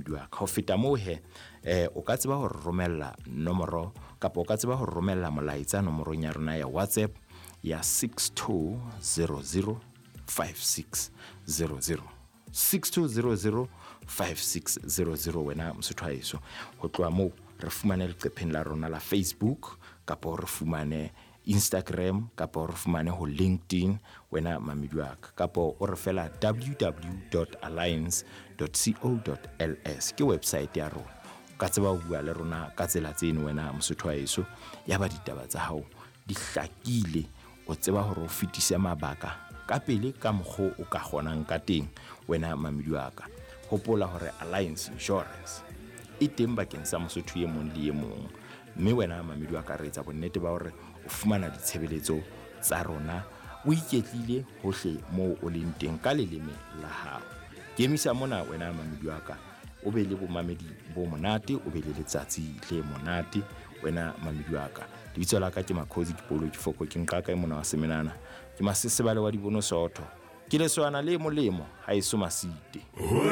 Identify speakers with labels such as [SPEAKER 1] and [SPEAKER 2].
[SPEAKER 1] mamedi wa ka ho feta moo he o ka tseba ho romella nomoro kapa o ka tseba ho romella molaetsa nomorong ya rona ya WhatsApp ya 6200 5600 6200 5600 wena mosotho haeso ho tloa moo re fumane leqepheng la rona la Facebook kapa re fumane Instagram kapa re fumane ho LinkedIn wena mamedi wa ka kapa o re fela www.alliance.co.ls ke website ya rona ka tseba ho bua le rona ka tsela tseno wena mosotho haeso ya ba ditaba tsa hao di hlakile o tseba hore o fitisa mabaka ka pele ka mokgo o ka kgonang ka teng wena mamedi wa ka hopola hore Alliance Insurance e teng bakeng sa mosotho e mong le e mong mme wena mamedi wa ka re etsa bonnete ba hore o fumana ditshebeletso tsa rona o iketlile hohle moo o leng teng ka leleme la hao ke emisa mona wena mamedi wa ka o be le bomamedi bo monate o be le letsatsi le monate wena mamedi wa ka lebitso la ka ke Makhosi Dipolo ke foko ke nqa kae mona wa semenana ke masesebale wa dibono sotho ke leswana le molemo ha eso masite